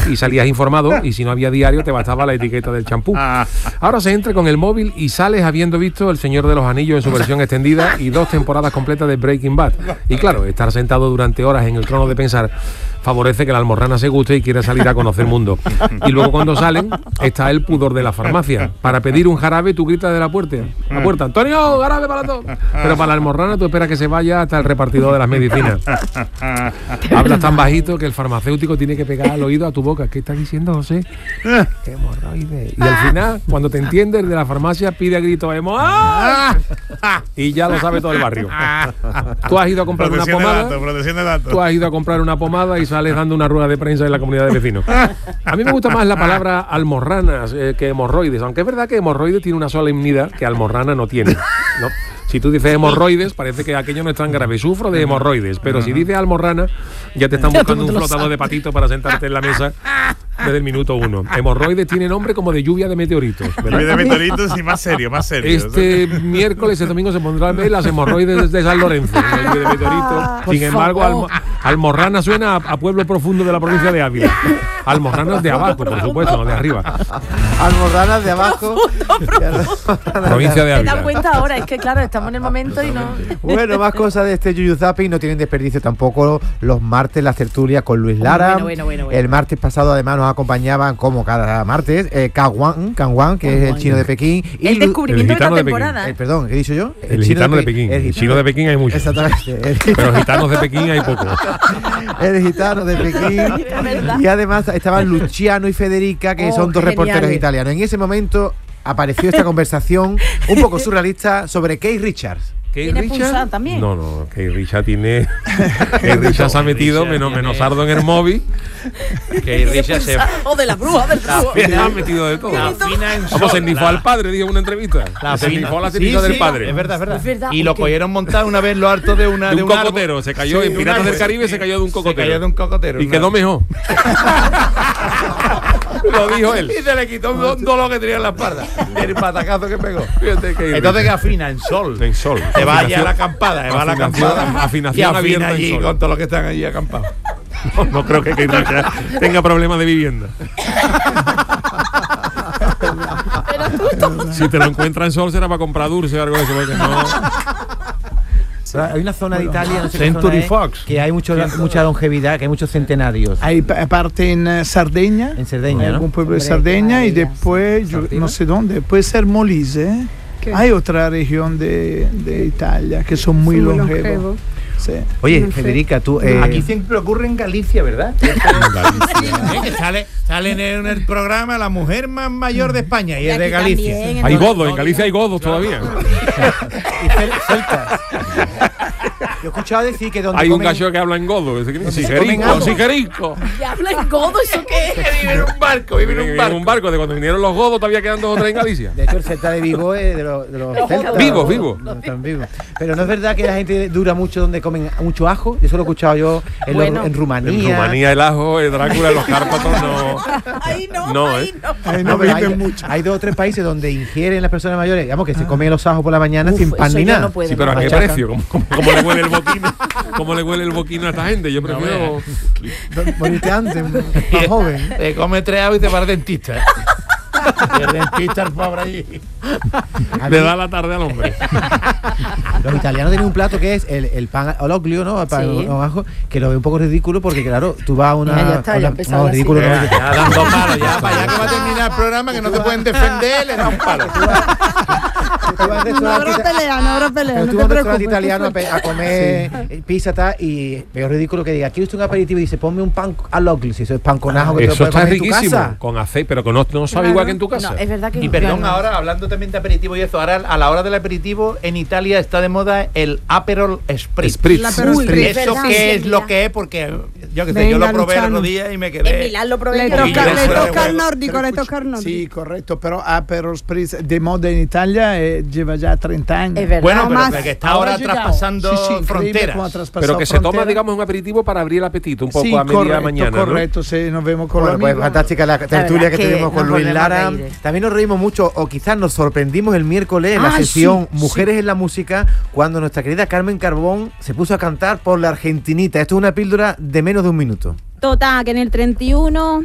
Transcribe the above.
y salías informado, y si no había diario te bastaba la etiqueta del champú. Ahora se entra con el móvil y sales habiendo visto El Señor de los Anillos en su versión extendida y 2 temporadas completas de Breaking Bad. Y claro, estar sentado durante horas en el trono de pensar favorece que la almorrana se guste y quiera salir a conocer el mundo. Y luego cuando salen está el pudor de la farmacia. Para pedir un jarabe tú gritas de la puerta, Antonio, jarabe para todos. Pero para la almorrana tú esperas que se vaya hasta el repartidor de las medicinas. Hablas tan bajito que el farmacéutico tiene que pegar al oído a tu boca. ¿Qué está diciendo, José? Hemorroides. Y al final, cuando te entiende, el de la farmacia pide a grito hemorroides. Y ya lo sabe todo el barrio. Tú has ido a comprar una pomada. Tú has ido a comprar una pomada y sales dando una rueda de prensa en la comunidad de vecinos. A mí me gusta más la palabra almorranas que hemorroides, aunque es verdad que hemorroides tiene una solemnidad que almorrana no tiene, ¿no? Si tú dices hemorroides, parece que aquello no es tan grave. Sufro de hemorroides, pero si dices almorrana, ya te están buscando un flotador de patito para sentarte en la mesa desde el minuto 1. Hemorroides tiene nombre como de lluvia de meteoritos, ¿verdad? Lluvia de meteoritos y más serio. Este miércoles, el domingo se pondrán las hemorroides de San Lorenzo, la lluvia de meteoritos. Sin embargo, almorrana suena a pueblo profundo de la provincia de Ávila. Almorranas de abajo, por supuesto, no de arriba. Almorranas de abajo. Provincia de Ávila. Te das cuenta ahora, es que claro, estamos en el momento y no. Bueno, más cosas de este Yuyu Zapping, no tienen desperdicio tampoco los martes las tertulias con Luis Lara. Bueno. El martes pasado además nos acompañaban como cada martes Kangwan, que es el chino de Pekín. Y el descubrimiento de la temporada. Perdón, ¿qué he dicho yo? El gitano de Pekín. El chino de Pekín hay muchos. Exactamente. Pero gitanos de Pekín hay pocos. El gitano de Pekín. Y además estaban Luciano y Federica, que son dos reporteros italianos. En ese momento apareció esta conversación un poco surrealista sobre Keith Richards. ¿Tiene Richard también? No, Keith Richards tiene. Keith Richards se ha metido menos sardo en el móvil. Keith Richards se. O de la bruja, del brujo. Se ha metido de todo. Vamos, se nifó al padre, dijo en una entrevista. Se nifó la cenita del padre. Es verdad. Y lo cogieron montado una vez lo harto de un cocotero. Se cayó en Piratas del Caribe, se cayó de un cocotero. Y quedó mejor. Lo dijo él. Y se le quitó un dolor que tenía en la espalda. El patacazo que pegó. Entonces que afina en sol. En sol. Te vaya a la acampada, afinación y afina abierta allí en sol. con todos los que están allí acampados. No creo que Keith Richards tenga problemas de vivienda. Si te lo encuentras en sol será para comprar dulce o algo de eso, porque no. Hay una zona de Italia, no sé Century qué zona es, Fox, que hay mucha longevidad, que hay muchos centenarios. Hay parte en Sardegna, en Cerdeña, en algún pueblo de Sardegna, y después, yo no sé dónde, puede ser Molise. Hay otra región de Italia que son muy longevos. Sí. Oye, Federica, tú... Aquí siempre ocurre en Galicia, ¿verdad? Que sale en el programa la mujer más mayor de España y es de Galicia. También, Hay godos, en Galicia hay godos todavía. Celtas. Yo he escuchado decir que donde hay un comen- gallo que habla en godo. algo. Sigerico. ¿Que habla en godo? ¿Eso qué es? Vive en un barco. De cuando vinieron los godos todavía quedan 2 o 3 en Galicia. De hecho, el Celta de Vigo es de los celtas. Vivos. No, están vivos. Pero no es verdad que la gente dura mucho donde comen mucho ajo. Eso lo he escuchado yo en Rumanía. En Rumanía el ajo, el Drácula, los Cárpatos no. Ahí no. No, pero hay 2 o 3 países donde ingieren las personas mayores, digamos que se comen los ajos por la mañana sin pan ni nada. Sí, pero ¿a qué precio? ¿Cómo le huele el boquino? ¿Cómo le huele el boquino a esta gente? Yo prefiero morirte antes, más joven. Te come 3 avos y te va al dentista. El dentista, el pobre allí. le da la tarde al hombre. Los italianos tienen un plato que es el pan all'olio, ¿no? El pan con ajo, que lo ve un poco ridículo porque, claro, tú vas a una... Ya ridículo. Ya dando palos, ya para allá que va a terminar el programa, que no te pueden defender, le da un palo. No habrá pelea, Pero no tú vas a un restaurante italiano a comer pizza tal, y veo ridículo que diga, ¿quiere usted un aperitivo? Y dice, ponme un pan all'olio, si eso es pan con ajo que te lo Eso puedes está comer en tu riquísimo, casa. con aceite, pero que no sabe igual que en tu casa. No, es verdad que Y perdón, ahora hablando también de aperitivo y eso, ahora a la hora del aperitivo en Italia está de moda el Aperol Spritz. ¿Eso qué es lo que es? Porque yo que sé, yo lo probé el otro día y me quedé. En Milán lo probé. Le toca al nórdico. Sí, correcto, pero Aperol Spritz de moda en Italia lleva ya 30 años. Es verdad. Bueno, pero que está ahora traspasando fronteras. Pero que se toma, digamos, un aperitivo para abrir el apetito un poco a media mañana, ¿no? Correcto, sí, nos vemos con los Bueno, pues amigos. fantástica la tertulia que tuvimos con nos Luis volvemos Lara. a reír. También nos reímos mucho, o quizás nos sorprendimos el miércoles en la sesión Mujeres en la Música, cuando nuestra querida Carmen Carbón se puso a cantar por la Argentinita. Esto es una píldora de menos de un minuto. Total, que en el 31